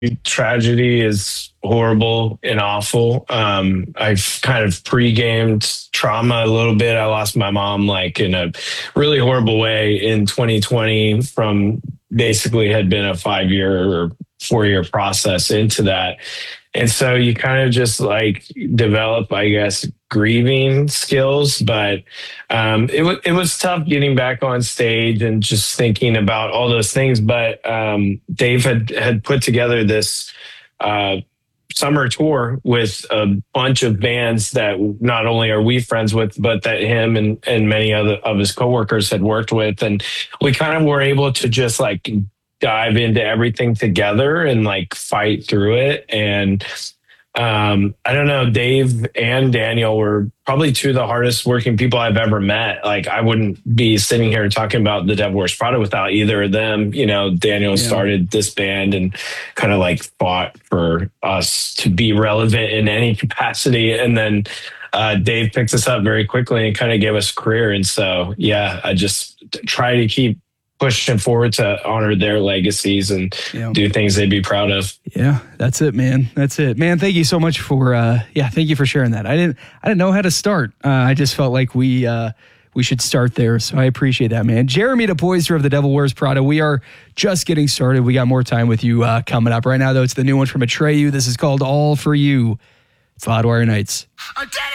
tragedy is horrible and awful. I've kind of pre-gamed trauma a little bit. I lost my mom like in a really horrible way in 2020 from basically had been a 5-year or 4-year process into that. And so you kind of just like develop, I guess, grieving skills. But it was tough getting back on stage and just thinking about all those things. But Dave had put together this summer tour with a bunch of bands that not only are we friends with, but that him and many other of his coworkers had worked with. And we kind of were able to just like dive into everything together and like fight through it. And I don't know, Dave and Daniel were probably two of the hardest working people I've ever met. Like I wouldn't be sitting here talking about the Devil Wears Prada without either of them. You know, Daniel started this band and kind of like fought for us to be relevant in any capacity. And then Dave picked us up very quickly and kind of gave us a career. And so, yeah, I just try to keep pushing forward to honor their legacies and do things they'd be proud of. Yeah, that's it, man. That's it, man. Thank you so much for, thank you for sharing that. I didn't know how to start. I just felt like we should start there. So I appreciate that, man. Jeremy DePoyster of the Devil Wears Prada. We are just getting started. We got more time with you coming up right now, though. It's the new one from Atreyu. This is called All For You. It's Loudwire Nights.